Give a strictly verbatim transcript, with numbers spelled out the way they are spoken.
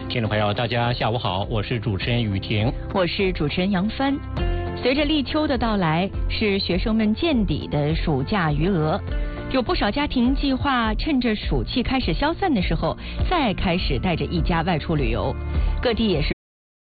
听众朋友，大家下午好，我是主持人雨婷， 我是主持人杨帆。随着立秋的到来，是学生们见底的暑假余额，有不少家庭计划趁着暑气开始消散的时候，再开始带着一家外出旅游。各地也是